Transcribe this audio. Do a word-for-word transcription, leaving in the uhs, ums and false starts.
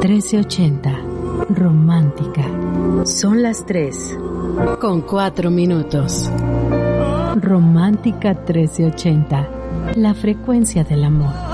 trece ochenta. Romántica. Son las tres. Con cuatro minutos. Romántica trece ochenta. La frecuencia del amor.